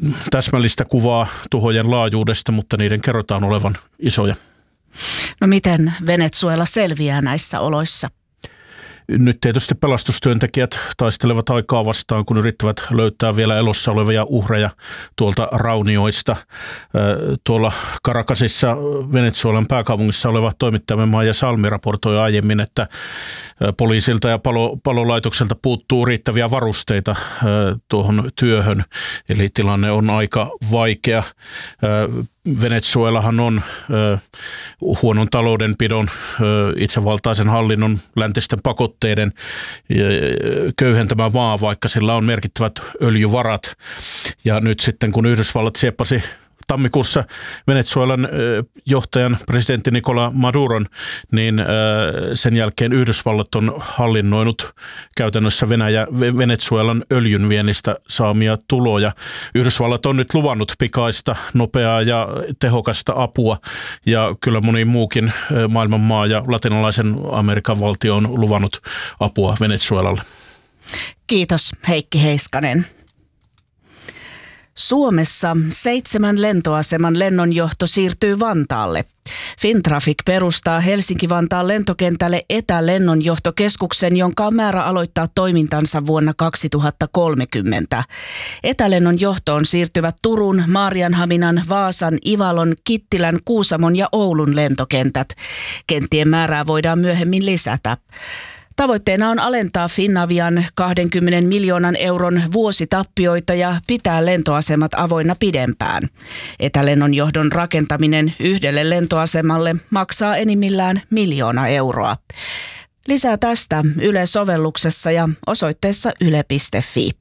täsmällistä kuvaa tuhojen laajuudesta, mutta niiden kerrotaan olevan isoja. No miten Venezuela selviää näissä oloissa? Nyt tietysti pelastustyöntekijät taistelevat aikaa vastaan, kun yrittävät löytää vielä elossa olevia uhreja tuolta raunioista. Tuolla Caracasissa, Venezuelan pääkaupungissa oleva toimittajamme Maija Salmi raportoi aiemmin, että poliisilta ja palolaitokselta puuttuu riittäviä varusteita tuohon työhön, eli tilanne on aika vaikea. Venezuelahan on huonon taloudenpidon, itsevaltaisen hallinnon, läntisten pakotteiden köyhentämä maa, vaikka sillä on merkittävät öljyvarat. Ja nyt sitten kun Yhdysvallat sieppasi tammikuussa Venezuelan johtajan presidentti Nicolás Maduron, niin sen jälkeen Yhdysvallat on hallinnoinut käytännössä Venezuelan öljynviennistä saamia tuloja. Yhdysvallat on nyt luvannut pikaista, nopeaa ja tehokasta apua, ja kyllä moni muukin maailman maa ja latinalaisen Amerikan valtio on luvannut apua Venezuelalle. Kiitos Heikki Heiskanen. Suomessa 7 lentoaseman lennonjohto siirtyy Vantaalle. Fintraffic perustaa Helsinki-Vantaan lentokentälle etälennonjohtokeskuksen, jonka on määrä aloittaa toimintansa vuonna 2030. Etälennonjohtoon johtoon siirtyvät Turun, Maarianhaminan, Vaasan, Ivalon, Kittilän, Kuusamon ja Oulun lentokentät. Kenttien määrää voidaan myöhemmin lisätä. Tavoitteena on alentaa Finavian 20 miljoonan euron vuositappioita ja pitää lentoasemat avoinna pidempään. Etälennonjohdon rakentaminen yhdelle lentoasemalle maksaa enimmillään 1 miljoona euroa. Lisää tästä Yle-sovelluksessa ja osoitteessa yle.fi.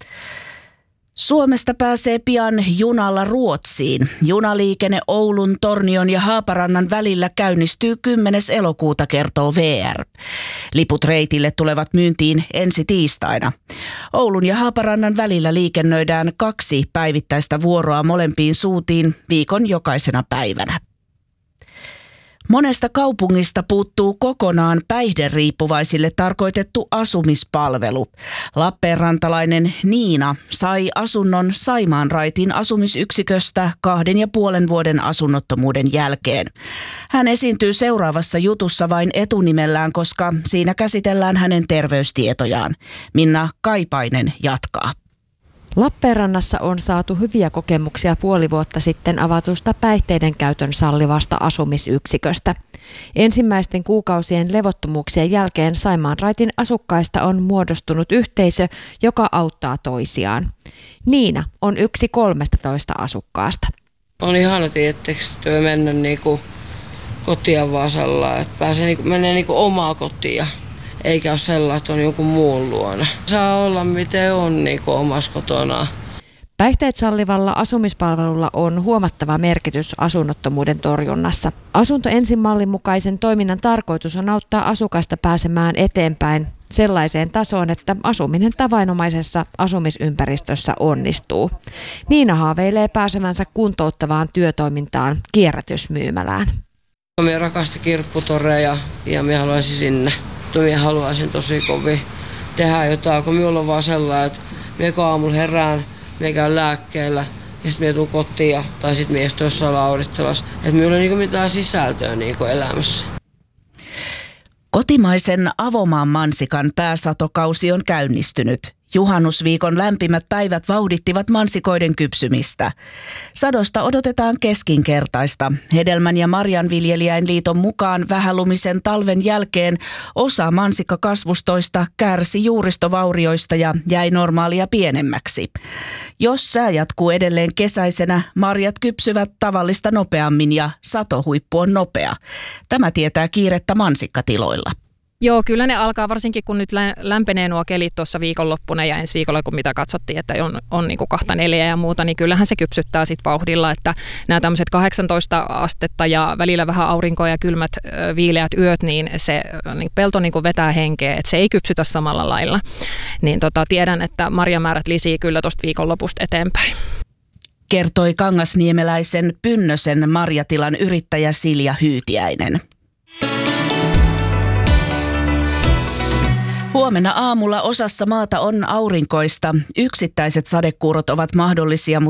Suomesta pääsee pian junalla Ruotsiin. Junaliikenne Oulun, Tornion ja Haaparannan välillä käynnistyy 10. elokuuta, kertoo VR. Liput reitille tulevat myyntiin ensi tiistaina. Oulun ja Haaparannan välillä liikennöidään 2 päivittäistä vuoroa molempiin suuntiin viikon jokaisena päivänä. Monesta kaupungista puuttuu kokonaan päihderiippuvaisille tarkoitettu asumispalvelu. Lappeenrantalainen Niina sai asunnon Saimaanraitin asumisyksiköstä 2,5 vuoden asunnottomuuden jälkeen. Hän esiintyy seuraavassa jutussa vain etunimellään, koska siinä käsitellään hänen terveystietojaan. Minna Kaipainen jatkaa. Lappeenrannassa on saatu hyviä kokemuksia puoli vuotta sitten avatusta päihteiden käytön sallivasta asumisyksiköstä. Ensimmäisten kuukausien levottomuuksien jälkeen Saimaanraitin asukkaista on muodostunut yhteisö, joka auttaa toisiaan. Niina on yksi 13 asukkaasta. On ihana, tietysti mennä kotia Vaasalla, että pääsee menee omaa kotia. Eikä ole sellainen, että on joku muun luona. Saa olla miten on omassa kotona. Päihteet sallivalla asumispalvelulla on huomattava merkitys asunnottomuuden torjunnassa. Asunto ensin mallin mukaisen toiminnan tarkoitus on auttaa asukasta pääsemään eteenpäin sellaiseen tasoon, että asuminen tavanomaisessa asumisympäristössä onnistuu. Niina haaveilee pääsemänsä kuntouttavaan työtoimintaan kierrätysmyymälään. Minä rakastan kirpputoreja ja minä haluaisin sinne. Minä haluaisin tosi kovin tehdä jotain, kun minulla on vaan sellainen, että minä aamulla herään, minä käyn lääkkeellä ja sitten minä tulen kotiin tai sitten minä istun jossain lauritselassa. Että minulla ei ole mitään sisältöä elämässä. Kotimaisen avomaan mansikan pääsatokausi on käynnistynyt. Juhannusviikon lämpimät päivät vauhdittivat mansikoiden kypsymistä. Sadosta odotetaan keskinkertaista. Hedelmän- ja marjanviljelijäinliiton mukaan vähälumisen talven jälkeen osa mansikkakasvustoista kärsi juuristovaurioista ja jäi normaalia pienemmäksi. Jos sää jatkuu edelleen kesäisenä, marjat kypsyvät tavallista nopeammin ja satohuippu on nopea. Tämä tietää kiirettä mansikkatiloilla. Joo, kyllä ne alkaa, varsinkin kun nyt lämpenee nuo kelit tuossa viikonloppuna ja ensi viikolla, kun mitä katsottiin, että on niin kuin 2-4 ja muuta, niin kyllähän se kypsyttää sitten vauhdilla, että nämä tämmöiset 18 astetta ja välillä vähän aurinkoa ja kylmät viileät yöt, niin se niin pelto niin kuin vetää henkeä, että se ei kypsytä samalla lailla. Niin tiedän, että marjamäärät lisii kyllä tuosta viikonlopusta eteenpäin. Kertoi kangasniemeläisen Pynnösen marjatilan yrittäjä Silja Hyytiäinen. Huomenna aamulla osassa maata on aurinkoista. Yksittäiset sadekuurot ovat mahdollisia,